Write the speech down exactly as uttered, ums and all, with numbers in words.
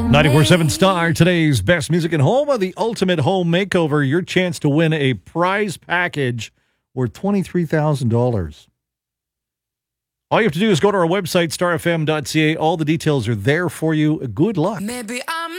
ninety-four point seven Star, today's best music and home of the ultimate home makeover. Your chance to win a prize package worth twenty-three thousand dollars. All you have to do is go to our website, star f m dot c a. All the details are there for you. Good luck. Maybe I'm